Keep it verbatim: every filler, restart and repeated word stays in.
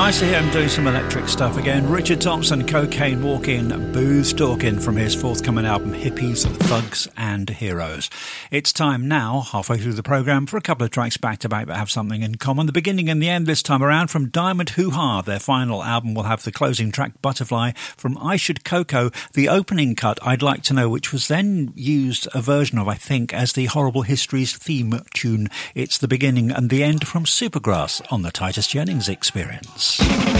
Nice to hear him doing some electric stuff again. Richard Thompson, Cocaine Walking, Booze Talking from his forthcoming album Hippies, Thugs and Heroes. It's time now, halfway through the programme, for a couple of tracks back to back that have something in common. The beginning and the end this time around from Diamond Hoo Ha. Their final album will have the closing track Butterfly. From I Should Coco, the opening cut I'd Like to Know, which was then used a version of, I think, as the Horrible Histories theme tune. It's the beginning and the end from Supergrass on the Titus Jennings Experience.